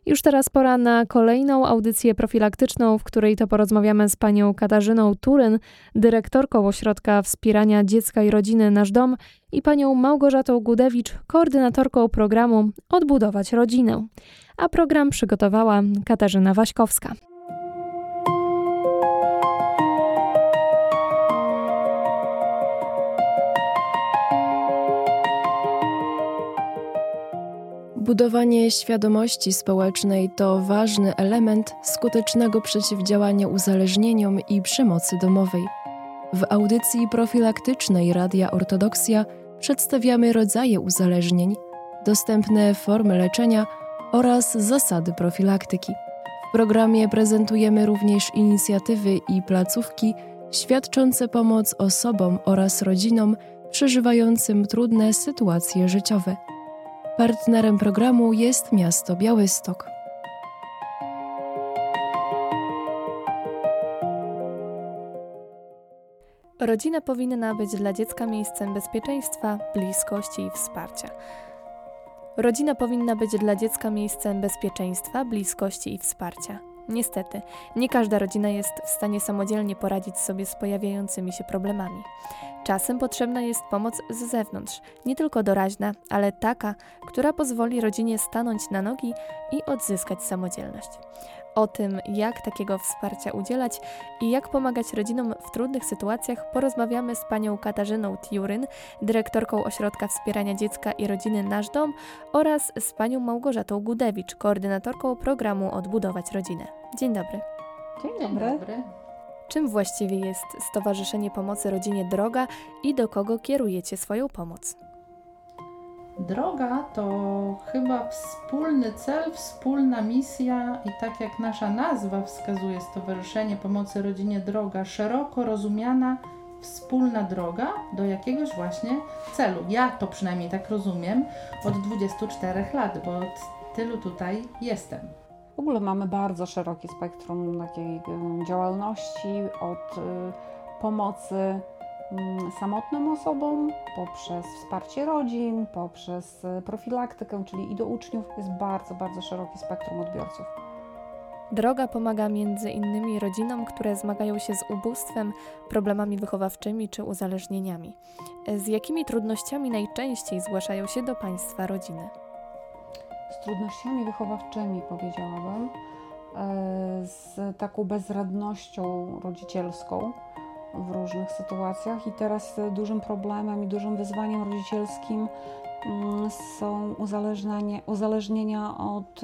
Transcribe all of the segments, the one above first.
Już teraz pora na kolejną audycję profilaktyczną, w której to porozmawiamy z panią Katarzyną Turyn, dyrektorką Ośrodka Wspierania Dziecka i Rodziny Nasz Dom, i panią Małgorzatą Gudewicz, koordynatorką programu Odbudować Rodzinę. A program przygotowała Katarzyna Waśkowska. Budowanie świadomości społecznej to ważny element skutecznego przeciwdziałania uzależnieniom i przemocy domowej. W audycji profilaktycznej Radia Ortodoksja przedstawiamy rodzaje uzależnień, dostępne formy leczenia oraz zasady profilaktyki. W programie prezentujemy również inicjatywy i placówki świadczące pomoc osobom oraz rodzinom przeżywającym trudne sytuacje życiowe. Partnerem programu jest miasto Białystok. Rodzina powinna być dla dziecka miejscem bezpieczeństwa, bliskości i wsparcia. Rodzina powinna być dla dziecka miejscem bezpieczeństwa, bliskości i wsparcia. Niestety, nie każda rodzina jest w stanie samodzielnie poradzić sobie z pojawiającymi się problemami. Czasem potrzebna jest pomoc z zewnątrz, nie tylko doraźna, ale taka, która pozwoli rodzinie stanąć na nogi i odzyskać samodzielność. O tym, jak takiego wsparcia udzielać i jak pomagać rodzinom w trudnych sytuacjach, porozmawiamy z panią Katarzyną Turyn, dyrektorką Ośrodka Wspierania Dziecka i Rodziny Nasz Dom, oraz z panią Małgorzatą Gudewicz, koordynatorką programu Odbudować Rodzinę. Dzień dobry. Dzień dobry. Czym właściwie jest Stowarzyszenie Pomocy Rodzinie Droga i do kogo kierujecie swoją pomoc? Droga to chyba wspólny cel, wspólna misja i tak jak nasza nazwa wskazuje, Stowarzyszenie Pomocy Rodzinie Droga, szeroko rozumiana wspólna droga do jakiegoś właśnie celu. Ja to przynajmniej tak rozumiem od 24 lat, bo od tylu tutaj jestem. W ogóle mamy bardzo szerokie spektrum takiej działalności, od pomocy samotnym osobom, poprzez wsparcie rodzin, poprzez profilaktykę, czyli i do uczniów. Jest bardzo, bardzo szerokie spektrum odbiorców. Droga pomaga między innymi rodzinom, które zmagają się z ubóstwem, problemami wychowawczymi czy uzależnieniami. Z jakimi trudnościami najczęściej zgłaszają się do Państwa rodziny? Z trudnościami wychowawczymi, powiedziałabym, z taką bezradnością rodzicielską w różnych sytuacjach i teraz dużym problemem i dużym wyzwaniem rodzicielskim są uzależnienia od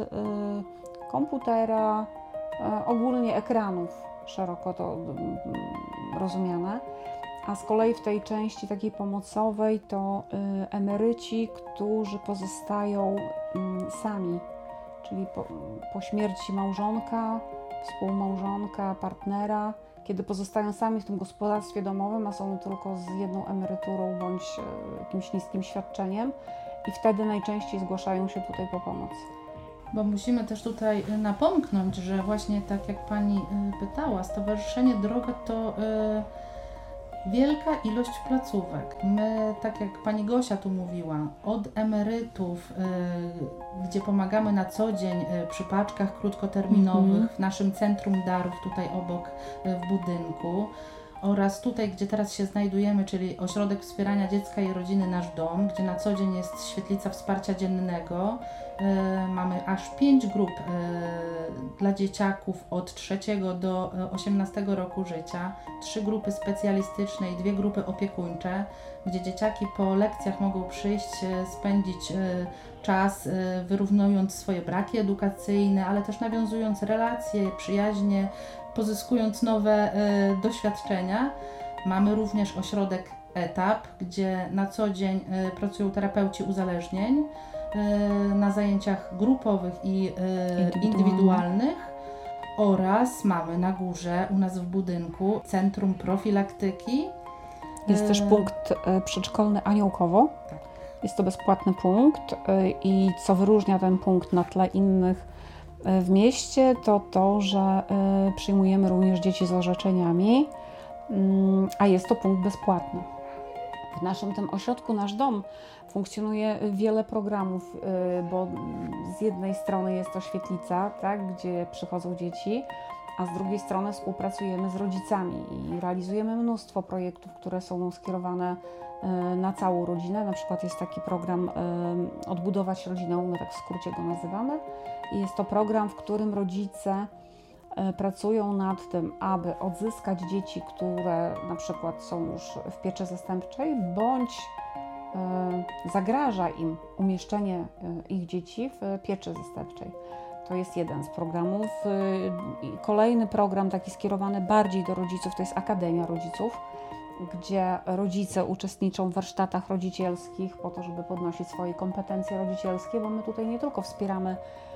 komputera, ogólnie ekranów, szeroko to rozumiane. A z kolei w tej części takiej pomocowej to emeryci, którzy pozostają sami, czyli po śmierci małżonka, współmałżonka, partnera, kiedy pozostają sami w tym gospodarstwie domowym, a są tylko z jedną emeryturą bądź jakimś niskim świadczeniem i wtedy najczęściej zgłaszają się tutaj po pomoc. Bo musimy też tutaj napomknąć, że właśnie tak jak Pani pytała, Stowarzyszenie Droga to wielka ilość placówek. My, tak jak Pani Gosia tu mówiła, od emerytów, gdzie pomagamy na co dzień przy paczkach krótkoterminowych w naszym Centrum Darów tutaj obok w budynku, oraz tutaj, gdzie teraz się znajdujemy, czyli Ośrodek Wspierania Dziecka i Rodziny Nasz Dom, gdzie na co dzień jest świetlica wsparcia dziennego. Mamy aż 5 grup dla dzieciaków od 3 do 18 roku życia, 3 grupy specjalistyczne i 2 grupy opiekuńcze, gdzie dzieciaki po lekcjach mogą przyjść, spędzić czas, wyrównując swoje braki edukacyjne, ale też nawiązując relacje, przyjaźnie, pozyskując nowe doświadczenia. Mamy również ośrodek Etap, gdzie na co dzień pracują terapeuci uzależnień na zajęciach grupowych i indywidualnych. Oraz mamy na górze u nas w budynku Centrum Profilaktyki. Jest też punkt przedszkolny Aniołkowo. Tak. Jest to bezpłatny punkt i co wyróżnia ten punkt na tle innych w mieście, to, że przyjmujemy również dzieci z orzeczeniami, a jest to punkt bezpłatny. W naszym tym ośrodku Nasz Dom funkcjonuje wiele programów, bo z jednej strony jest to świetlica, tak, gdzie przychodzą dzieci, a z drugiej strony współpracujemy z rodzicami i realizujemy mnóstwo projektów, które są skierowane na całą rodzinę. Na przykład jest taki program Odbudować rodzinę, my tak w skrócie go nazywamy. I jest to program, w którym rodzice pracują nad tym, aby odzyskać dzieci, które na przykład są już w pieczy zastępczej, bądź zagraża im umieszczenie ich dzieci w pieczy zastępczej. To jest jeden z programów. Kolejny program, taki skierowany bardziej do rodziców, to jest Akademia Rodziców, gdzie rodzice uczestniczą w warsztatach rodzicielskich po to, żeby podnosić swoje kompetencje rodzicielskie, bo my tutaj nie tylko wspieramy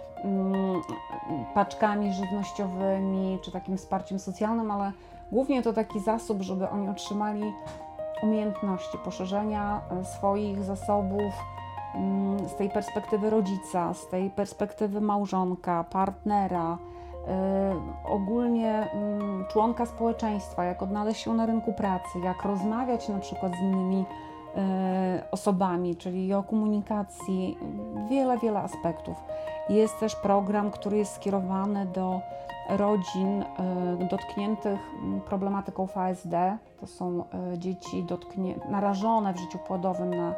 paczkami żywnościowymi czy takim wsparciem socjalnym, ale głównie to taki zasób, żeby oni otrzymali umiejętności, poszerzenia swoich zasobów z tej perspektywy rodzica, z tej perspektywy małżonka, partnera, ogólnie członka społeczeństwa, jak odnaleźć się na rynku pracy, jak rozmawiać na przykład z innymi osobami, czyli o komunikacji, wiele aspektów. Jest też program, który jest skierowany do rodzin dotkniętych problematyką VSD. To są dzieci narażone w życiu płodowym na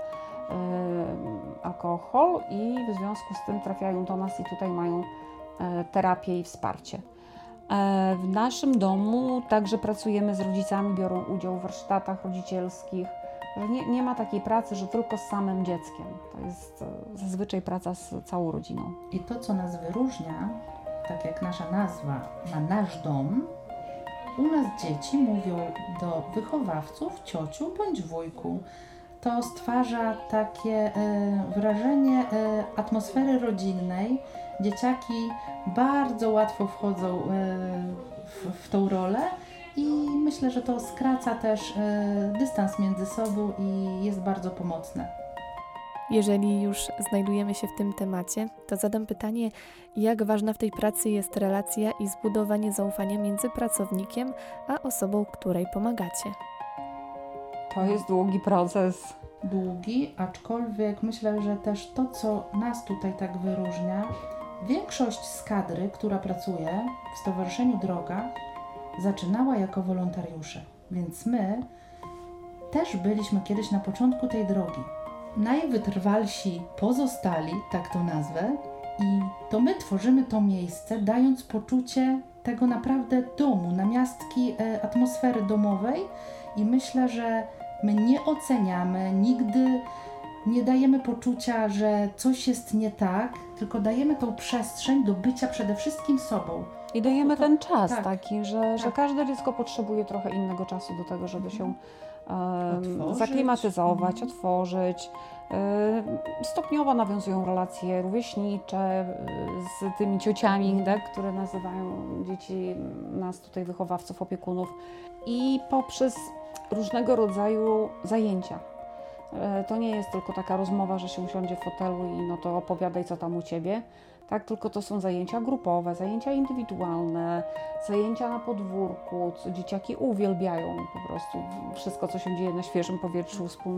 alkohol i w związku z tym trafiają do nas i tutaj mają terapię i wsparcie. W naszym domu także pracujemy z rodzicami, biorą udział w warsztatach rodzicielskich. Nie ma takiej pracy, że tylko z samym dzieckiem. To jest zazwyczaj praca z całą rodziną. I to, co nas wyróżnia, tak jak nasza nazwa ma nasz dom, u nas dzieci mówią do wychowawców ciociu bądź wujku. To stwarza takie wrażenie atmosfery rodzinnej. Dzieciaki bardzo łatwo wchodzą w tą rolę i myślę, że to skraca też dystans między sobą i jest bardzo pomocne. Jeżeli już znajdujemy się w tym temacie, to zadam pytanie, jak ważna w tej pracy jest relacja i zbudowanie zaufania między pracownikiem a osobą, której pomagacie? To jest długi proces. Długi, aczkolwiek myślę, że też to, co nas tutaj tak wyróżnia, większość z kadry, która pracuje w Stowarzyszeniu Droga, zaczynała jako wolontariusze, więc my też byliśmy kiedyś na początku tej drogi. Najwytrwalsi pozostali, tak to nazwę, i to my tworzymy to miejsce, dając poczucie tego naprawdę domu, namiastki atmosfery domowej i myślę, że my nie oceniamy, nigdy nie dajemy poczucia, że coś jest nie tak, tylko dajemy tą przestrzeń do bycia przede wszystkim sobą. I dajemy ten czas tak, taki, że każde dziecko potrzebuje trochę innego czasu do tego, żeby się zaklimatyzować, otworzyć. Stopniowo nawiązują relacje rówieśnicze z tymi ciociami, tak, które nazywają dzieci, nas tutaj wychowawców, opiekunów, i poprzez różnego rodzaju zajęcia. To nie jest tylko taka rozmowa, że się usiądzie w fotelu i no to opowiadaj, co tam u Ciebie, tak, tylko to są zajęcia grupowe, zajęcia indywidualne, zajęcia na podwórku, co dzieciaki uwielbiają po prostu wszystko, co się dzieje na świeżym powietrzu, wspólne